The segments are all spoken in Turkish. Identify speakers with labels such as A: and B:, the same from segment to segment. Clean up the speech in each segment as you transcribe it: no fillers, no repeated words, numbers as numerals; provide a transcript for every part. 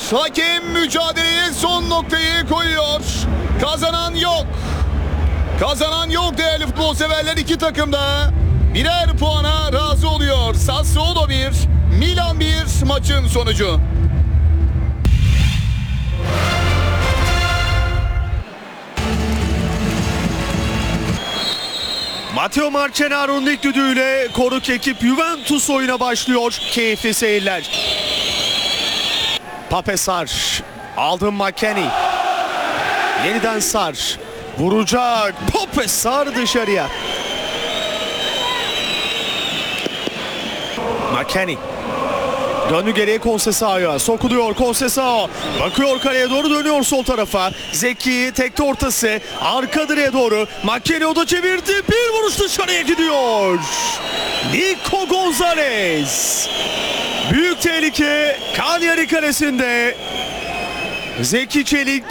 A: Hakem mücadeleye son noktayı koyuyor. Kazanan yok. Kazanan yok değerli futbol severler. İki takım da birer puana razı oluyor. Sassuolo 1, Milan 1 maçın sonucu.
B: Matteo Marcenaro'nun ilk düdüğüyle konuk ekip Juventus oyuna başlıyor. Keyifli seyirler. Pape Sarr. Aldım McKennie. Yeniden Sarr. Vuracak. Pape Sarr dışarıya. McKennie. Döndü geriye Conceição'ya. Sokuluyor Conceição. Bakıyor kaleye doğru, dönüyor sol tarafa. Zeki tekte ortası. Arka direğe doğru. McKennie o da çevirdi. Bir vuruş dışarıya gidiyor. Nico Gonzalez. Büyük tehlike Cagliari kalesinde. Zeki Çelik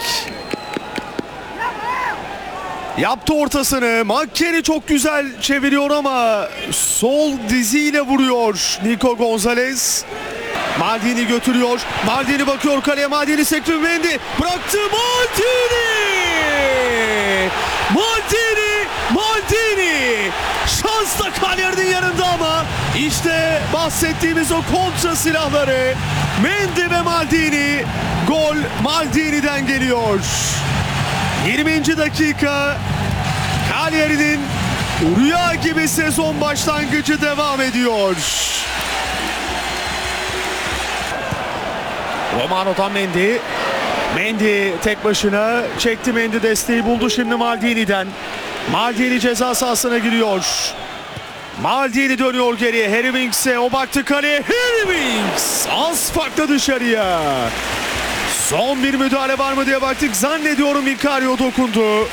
B: yaptı ortasını. McKennie çok güzel çeviriyor ama sol diziyle vuruyor Nico Gonzalez. Maldini götürüyor. Maldini bakıyor kaleye. Maldini sekti. Mendy bıraktı. Maldini. Şans da Cagliari'nin yanında ama işte bahsettiğimiz o kontra silahları. Mendy ve Maldini. Gol Maldini'den geliyor. 20. dakika. Cagliari'nin rüya gibi sezon başlangıcı devam ediyor. Romano'dan Mendy. Mendy tek başına çekti. Mendy desteği buldu şimdi Maldini'den. Maldini ceza sahasına giriyor. Maldini dönüyor geriye. Harry Winks'e, o baktı kaleye. Harry Winks az farklı dışarıya. Son bir müdahale var mı diye baktık. Zannediyorum Vicario dokundu.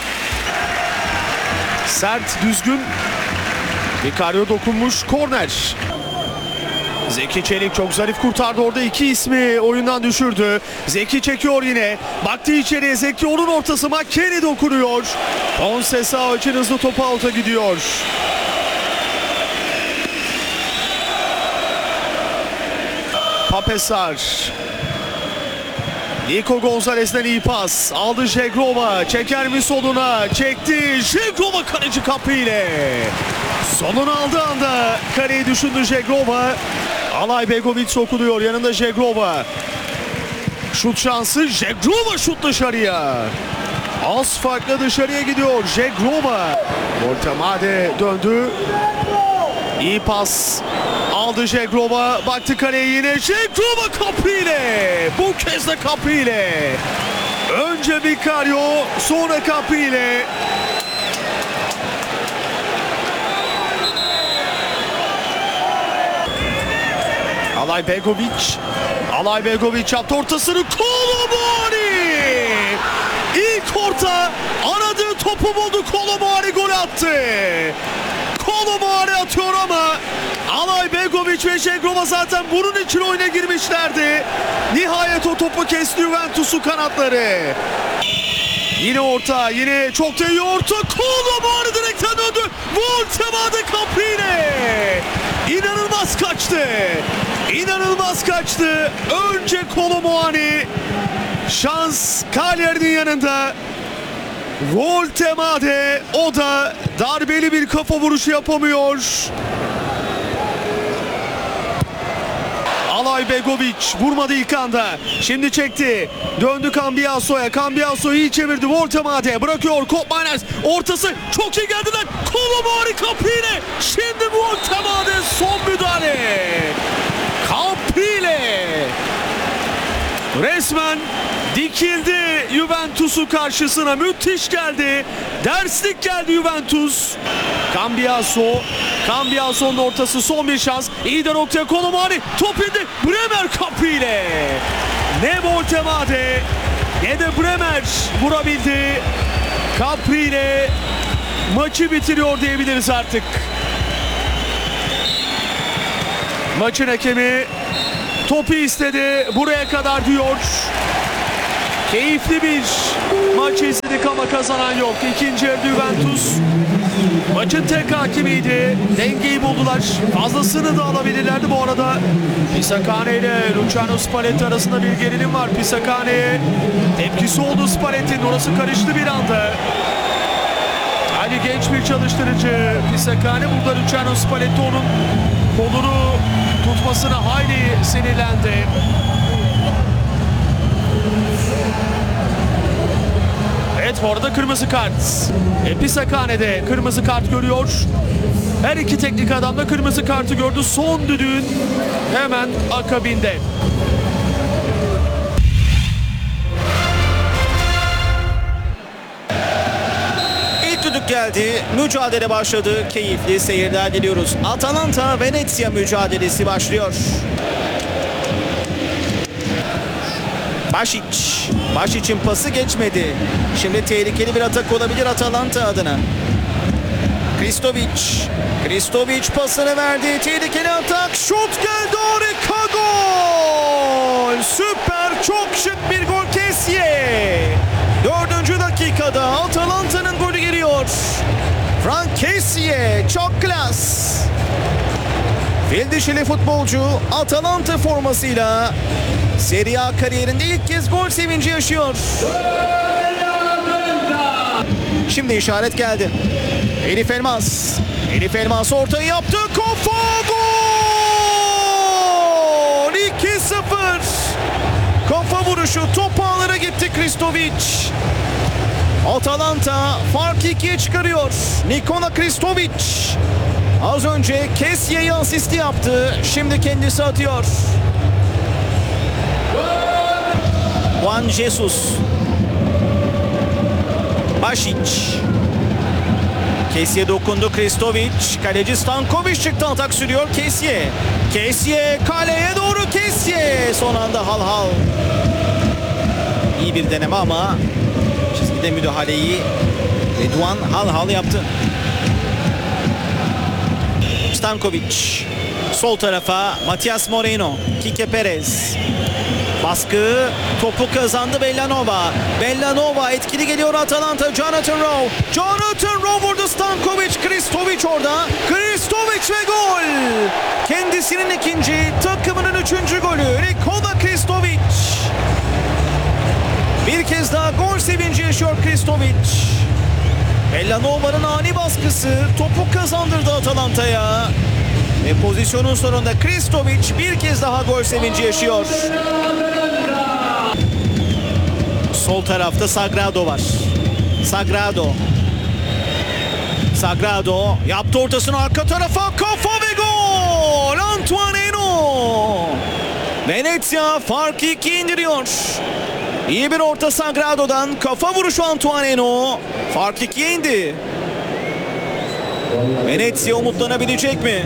B: Sert, düzgün. Vicario dokunmuş. Korner. Zeki Çelik çok zarif kurtardı orada, iki ismi oyundan düşürdü. Zeki çekiyor yine. Baktı içeriye Zeki, onun ortası. McKennie dokunuyor. Conceição için hızlı topu out'a gidiyor. Pape Sarr. Nico Gonzalez'den iyi pas. Aldı Žegrova. Çeker mi soluna? Çekti. Žegrova kaleci kapı ile. Sonunu aldığı anda kareyi düşündü Žegrova. Alay Begovic sokuluyor. Yanında Žegrova. Şut şansı. Žegrova şut dışarıya. Az farklı dışarıya gidiyor Žegrova. Voltemade döndü. İyi pas. Aldı Žegrova. Baktı kaleye yine. Žegrova kapı ile. Bu kez de kapı ile. Önce Vicario, sonra kapı ile. Alay Begovic yaptı ortasını. Kolomuani! İlk orta, aradığı topu buldu. Kolomuani gol attı. Kolomuani atıyor ama Alay Begovic ve Žegrova zaten bunun için oyuna girmişlerdi. Nihayet o topu kesti Juventus'un kanatları. Yine orta, yine çok da iyi orta. Kolomuani direkten döndü. Voltemade kapıyla. İnanılmaz kaçtı. Önce Kolomuani. Şans Cagliari'nin yanında. Voltemade, o da darbeli bir kafa vuruşu yapamıyor. Alay Begovic vurmadı ilk anda. Şimdi çekti. Döndü Cambiaso'ya. Cambiaso iyi çevirdi. Voltemade bırakıyor. Koopmeiners ortası. Çok iyi geldiler. Kolomuani kapıyla. Şimdi Voltemade son müdahale. Kapıyla. Resmen dikildi Juventus'u karşısına. Müthiş geldi. Derslik geldi Juventus. Cambiaso'nun ortası, son bir şans. İyi de noktaya Kolomuani. Top indi. Bremer kapıyla. Ne Voltemade ne de Bremer vurabildi. Kapıyla maçı bitiriyor diyebiliriz artık. Maçın hakemi topu istedi. Buraya kadar diyor. Keyifli bir maç izledik ama kazanan yok. İkinci yarı Juventus maçın tek hakimiydi. Dengeyi buldular. Fazlasını da alabilirlerdi. Bu arada Pisacane ile Luciano Spalletti arasında bir gerilim var. Pisacane tepkisi oldu Spalletti'nin. Orası karıştı bir anda. Ali genç bir çalıştırıcı Pisacane. Burada Luciano Spalletti onun kolunu tutmasına hayli sinirlendi. Evet, bu arada kırmızı kart. Pisacane kırmızı kart görüyor. Her iki teknik adam da kırmızı kartı gördü. Son düdüğün hemen akabinde.
C: İlk düdük geldi. Mücadele başladı. Keyifli seyirler diliyoruz. Atalanta Venezia mücadelesi başlıyor. Bašić'in pası geçmedi. Şimdi tehlikeli bir atak olabilir Atalanta adına. Kristović pasını verdi. Tehlikeli atak. Şut geldi. Harika gol. Süper. Çok şık bir gol. Kessie. 4. dakikada Atalanta'nın golü geliyor. Franck Kessie. Çok klas. Fil dişili futbolcu Atalanta formasıyla Serie A kariyerinde ilk kez gol sevinci yaşıyor. Şimdi işaret geldi. Elif Elmas ortayı yaptı. Kafa gol! 2-0. Kafa vuruşu top ağlara gitti Kristović. Atalanta farkı 2'ye çıkarıyor. Nikola Kristović az önce Kessie'ye asisti yaptı. Şimdi kendisi atıyor. Juan Jesus. Bašić. Kessie dokundu. Kristović. Kaleci Stanković çıktı. Atak sürüyor. Kessie kaleye doğru. Kessie. Son anda hal. İyi bir deneme ama çizgide müdahaleyi Rıdvan hal yaptı. Stanković. Sol tarafa Matias Moreno. Kike Perez. Baskı, topu kazandı Bellanova etkili geliyor Atalanta. Jonathan Rowe vurdu. Kristović orada. Kristović ve gol. Kendisinin ikinci, takımının 3. golü. Nikola Kristović. Bir kez daha gol sevinci yaşıyor Kristović. Bellanova'nın ani baskısı topu kazandırdı Atalanta'ya. Ve pozisyonun sonunda Kristović bir kez daha gol sevinci yaşıyor. Sol tarafta Sagrado var. Sagrado yaptı ortasını arka tarafa. Kafa ve gol! Antoine Eno! Venezia farkı 2'ye indiriyor. İyi bir orta Sagrado'dan. Kafa vuruşu Antoine Eno. Fark 2'ye indi. Venezia umutlanabilecek mi?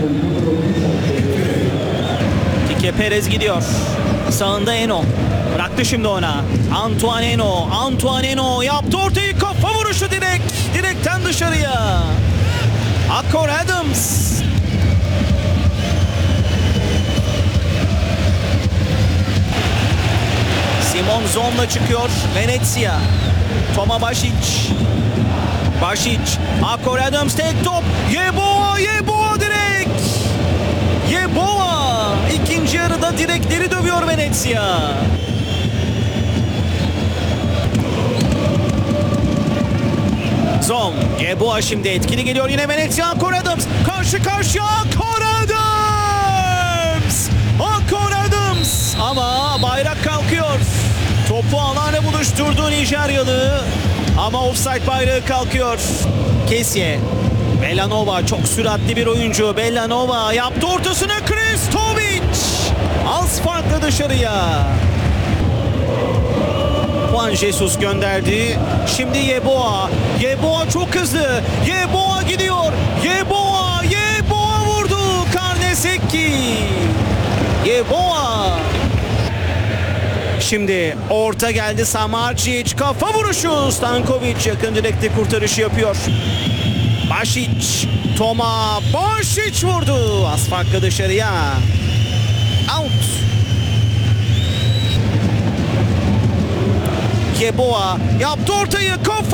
C: Kike Perez gidiyor. Sağında Eno. Bıraktı şimdi ona. Antoine Eno yaptı ortayı. Kafa vuruşu direkten dışarıya. Akor Adams. Simon Zon'la çıkıyor Venezia. Toma Bašić. Akor Adams tek top. Yeboah direkt. Yeboah ikinci yarıda direkleri dövüyor Venezia. Zon. Yeboah şimdi etkili geliyor yine Venezia. Akor Adams karşı karşıya. Akor Adams ama bayrak kalkıyor. Topu alana buluşturdu Nijeryalı. Ama offside bayrağı kalkıyor. Kessie. Bellanova çok süratli bir oyuncu. Bellanova yaptı ortasını. Kristović. Az farklı dışarıya. Juan Jesus gönderdi. Şimdi Yeboah. Yeboah çok hızlı. Yeboah gidiyor. Yeboah vurdu. Karnesecki. Yeboah. Şimdi orta geldi. Samardzic kafa vuruşu. Stanković yakın direkte kurtarışı yapıyor. Bašić. Toma Bašić vurdu. Az farklı dışarıya. Out. Yeboah yaptı ortayı, kafa